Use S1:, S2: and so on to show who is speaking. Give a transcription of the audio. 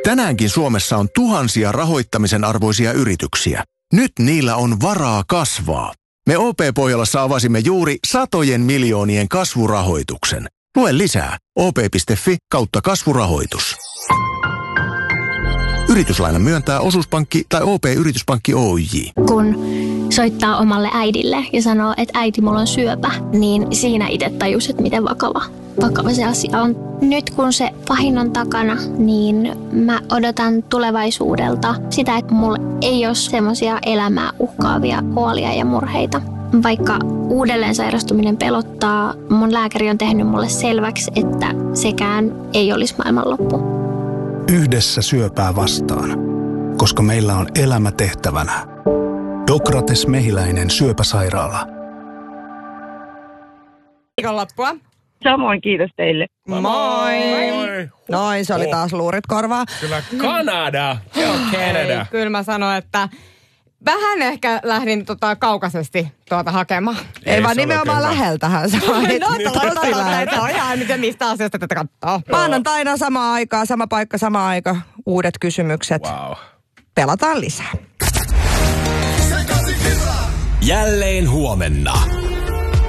S1: Tänäänkin Suomessa on tuhansia rahoittamisen arvoisia yrityksiä. Nyt niillä on varaa kasvaa. Me OP-Pohjolassa avasimme juuri satojen miljoonien kasvurahoituksen. Lue lisää op.fi/kasvurahoitus. Yrityslainan myöntää Osuuspankki tai OP-yrityspankki Oyj.
S2: Kun soittaa omalle äidille ja sanoo, että äiti, mulla on syöpä, niin siinä itse tajus, että miten vakava se asia on. Nyt kun se pahin on takana, niin mä odotan tulevaisuudelta sitä, että mulla ei ole semmoisia elämää uhkaavia huolia ja murheita. Vaikka uudelleen sairastuminen pelottaa, mun lääkäri on tehnyt mulle selväksi, että sekään ei olisi maailmanloppu.
S3: Yhdessä syöpää vastaan, koska meillä on elämä tehtävänä. Dokrates Mehiläinen syöpäsairaala.
S4: Viikonloppua.
S5: Samoin, kiitos teille.
S4: Moi. Noin, se oli taas luurit korvaa.
S6: Kyllä Kanada. Joo, Canada.
S4: Kyllä mä sanoin, että vähän ehkä lähdin kaukaisesti hakemaan. Ei vaan nimenomaan läheltähän se on. Tosi läheltä. On ihan nyt mistä asiasta tätä katsoo. Maanantaina sama aikaa, sama paikka, sama aika. Uudet kysymykset.
S6: Wow.
S4: Pelataan lisää.
S7: Jälleen huomenna.